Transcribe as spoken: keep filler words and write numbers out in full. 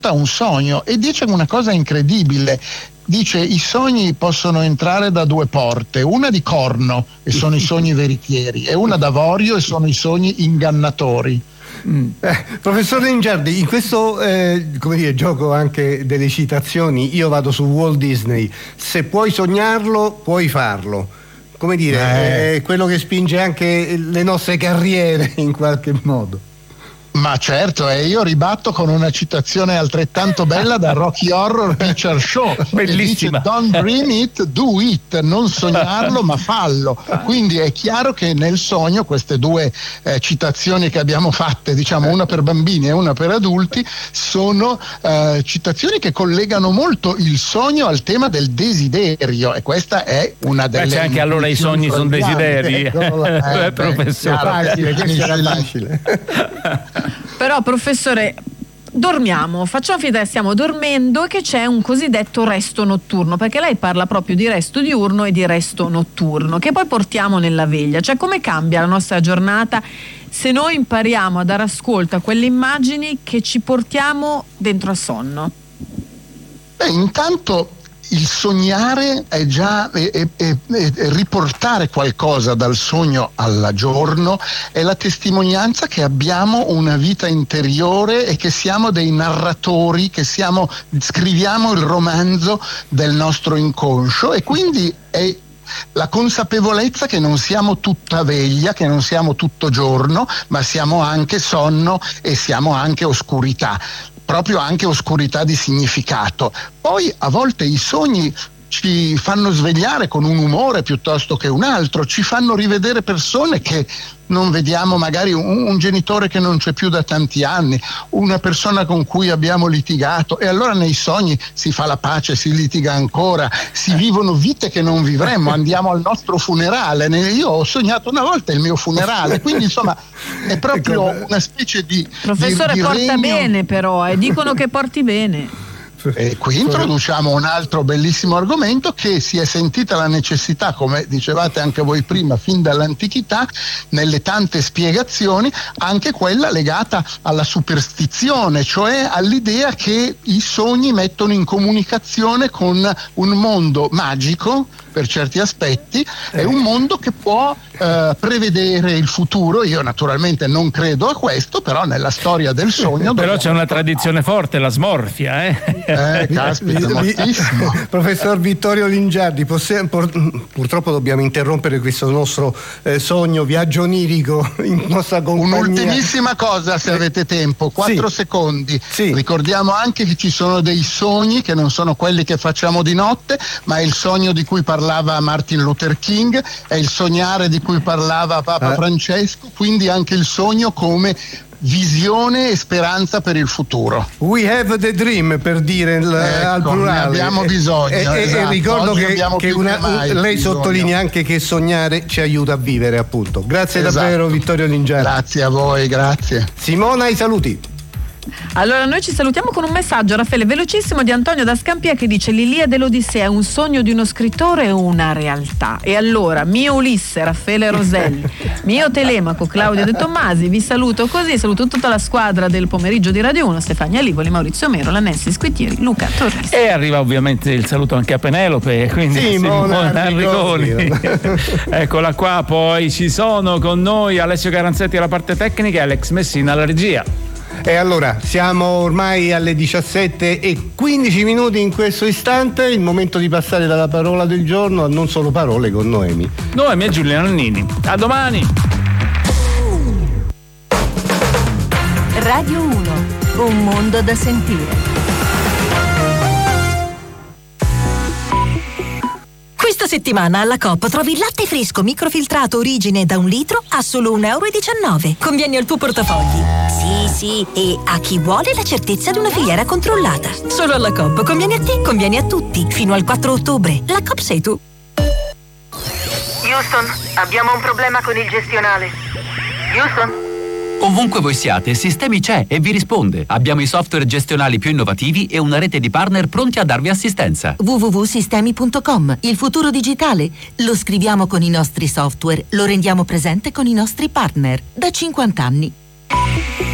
un sogno e dice una cosa incredibile. Dice: i sogni possono entrare da due porte, una di corno e sono i sogni veritieri, e una d'avorio e sono i sogni ingannatori. Mm. Eh, professor Lingiardi, in questo eh, come dire, gioco anche delle citazioni, io vado su Walt Disney: se puoi sognarlo puoi farlo. Come dire, eh. è quello che spinge anche le nostre carriere in qualche modo. Ma certo, e io ribatto con una citazione altrettanto bella da Rocky Horror Picture Show. Bellissima. Dice: don't dream it, do it. Non sognarlo ma fallo. Quindi è chiaro che nel sogno queste due eh, citazioni che abbiamo fatte, diciamo una per bambini e una per adulti, sono eh, citazioni che collegano molto il sogno al tema del desiderio, e questa è una delle... Beh, c'è anche allora i sogni sono desideri, eh, eh, professore. Facile, questo era facile. Però professore, dormiamo, facciamo finta che stiamo dormendo e che c'è un cosiddetto resto notturno, perché lei parla proprio di resto diurno e di resto notturno, che poi portiamo nella veglia. Cioè, come cambia la nostra giornata se noi impariamo a dare ascolto a quelle immagini che ci portiamo dentro al sonno? Beh, intanto il sognare è già è, è, è, è riportare qualcosa dal sogno al giorno, è la testimonianza che abbiamo una vita interiore e che siamo dei narratori, che siamo scriviamo il romanzo del nostro inconscio, e quindi è la consapevolezza che non siamo tutta veglia, che non siamo tutto giorno, ma siamo anche sonno e siamo anche oscurità, proprio anche oscurità di significato. Poi a volte i sogni ci fanno svegliare con un umore piuttosto che un altro, ci fanno rivedere persone che non vediamo, magari un, un genitore che non c'è più da tanti anni, una persona con cui abbiamo litigato, e allora nei sogni si fa la pace, si litiga ancora, si vivono vite che non vivremmo, andiamo al nostro funerale. Io ho sognato una volta il mio funerale, quindi insomma è proprio una specie di... Professore, di, di porta regno... bene però, e eh, dicono che porti bene. E qui introduciamo un altro bellissimo argomento, che si è sentita la necessità, come dicevate anche voi prima, fin dall'antichità, nelle tante spiegazioni, anche quella legata alla superstizione, cioè all'idea che i sogni mettono in comunicazione con un mondo magico per certi aspetti, è un mondo che può eh, prevedere il futuro. Io naturalmente non credo a questo, però nella storia del sogno però c'è una tradizione forte, la smorfia, eh? Eh, caspita, moltissimo. Professor Vittorio Lingiardi, possiamo, purtroppo dobbiamo interrompere questo nostro eh, sogno viaggio onirico in nostra compagnia. Un'ultimissima cosa, se avete tempo, quattro sì. secondi. Sì. Ricordiamo anche che ci sono dei sogni che non sono quelli che facciamo di notte, ma è il sogno di cui parlava Martin Luther King, è il sognare di cui parlava Papa eh. Francesco, quindi anche il sogno come visione e speranza per il futuro. We have the dream, per dire il, ecco, al plurale. Ne abbiamo bisogno. E, e, esatto. e ricordo Oggi che, che una, mai lei bisogno. sottolinea anche che sognare ci aiuta a vivere, appunto. Grazie esatto. davvero, Vittorio Lingiardi. Grazie a voi, grazie. Simona, i saluti. Allora noi ci salutiamo con un messaggio, Raffaele, velocissimo, di Antonio da Scampia, che dice: l'Iliade e l'Odissea è un sogno di uno scrittore o una realtà? E allora, mio Ulisse, Raffaele Roselli, mio Telemaco, Claudio De Tommasi, vi saluto così, saluto tutta la squadra del pomeriggio di Radio uno, Stefania Livoli, Maurizio Mero, Lanessi Squittieri, Luca Torres. E arriva ovviamente il saluto anche a Penelope, quindi Simona Arrigoni. Eccola qua. Poi ci sono con noi Alessio Caranzetti alla parte tecnica e Alex Messina alla regia. E allora, siamo ormai alle diciassette e quindici minuti in questo istante, il momento di passare dalla parola del giorno a Non Solo Parole con Noemi. Noemi e Giulia Nannini. A domani! Radio uno, un mondo da sentire. Questa settimana alla Coop trovi il latte fresco microfiltrato origine da un litro a solo un euro e diciannove. Conviene al tuo portafogli. Sì, sì, e a chi vuole la certezza di una filiera controllata. Solo alla Coop. Conviene a te, conviene a tutti. Fino al quattro ottobre. La Coop sei tu. Houston, abbiamo un problema con il gestionale. Houston? Ovunque voi siate, Sistemi c'è e vi risponde. Abbiamo i software gestionali più innovativi e una rete di partner pronti a darvi assistenza. w w w punto sistemi punto com. Il futuro digitale lo scriviamo con i nostri software, lo rendiamo presente con i nostri partner. Da cinquanta anni.